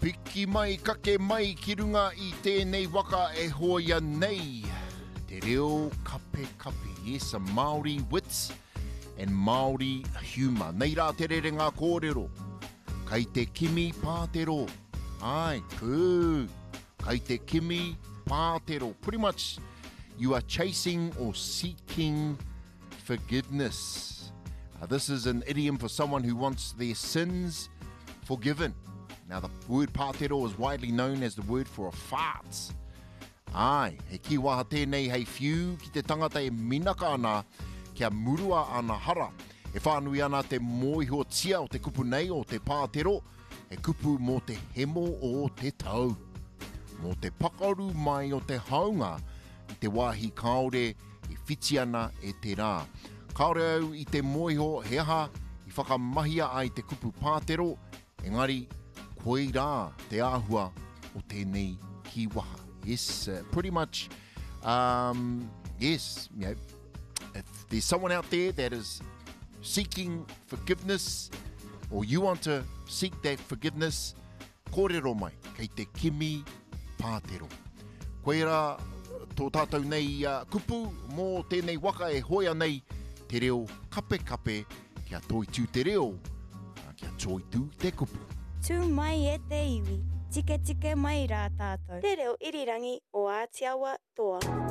Piki mai, kake mai, ki runga I tēnei waka e hoia nei. Te reo kape kape. Yes, a Māori wits and Māori humour. Nei rā te rere ngā kōrero. Kei te kimi pātero. Ai, pū. Kei te kimi pātero. Pretty much, you are chasing or seeking forgiveness. This is an idiom for someone who wants their sins forgiven. Now, the word pātero is widely known as the word for a fart. Ai, he kiwaha tēnei hei whiu ki te tangata e minaka ana kia murua ana hara. E whānui ana te mōiho tia o te kupu nei o te pātero, he kupu mō te hemo o te tau. Mō te pakaru mai o te haunga I te wāhi kaore I whiti ana e te rā. Kaore au I te mōiho he aha I whakamahia ai te kupu pātero, engari koe rā te āhua o tēnei kiwaha. Yes, pretty much, yes, you know, if there's someone out there that is seeking forgiveness, or you want to seek that forgiveness, kōrero mai, kei te kimi pātero. Koe rā, tō tātou nei kupu, mō tēnei waka e hoia nei, te reo kape kape, kia toitu te reo, kia toitu te kupu. Tū mai e te iwi, tike tike mai rā tātou. Te reo irirangi o Ātiawa toa.